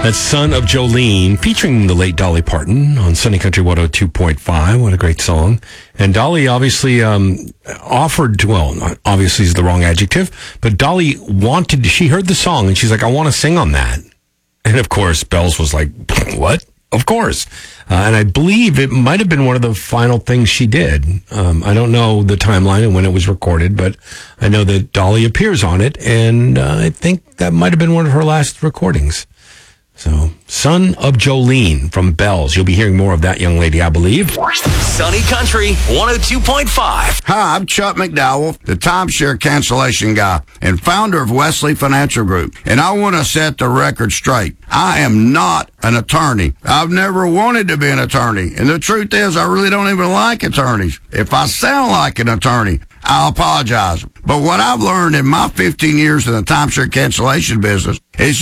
That's Son of Jolene, featuring the late Dolly Parton on Sunny Country 102.5. What a great song. And Dolly obviously offered, well, obviously is the wrong adjective, but Dolly wanted, she heard the song and she's like, I want to sing on that. And of course, Bells was like, what? Of course. And I believe it might have been one of the final things she did. I don't know the timeline and when it was recorded, but I know that Dolly appears on it, and I think that might have been one of her last recordings. So, Son of Jolene from Bells. You'll be hearing more of that young lady, I believe. Sunny Country 102.5. Hi, I'm Chuck McDowell, the timeshare cancellation guy and founder of Wesley Financial Group. And I want to set the record straight. I am not an attorney. I've never wanted to be an attorney. And the truth is, I really don't even like attorneys. If I sound like an attorney, I'll apologize. But what I've learned in my 15 years in the timeshare cancellation business is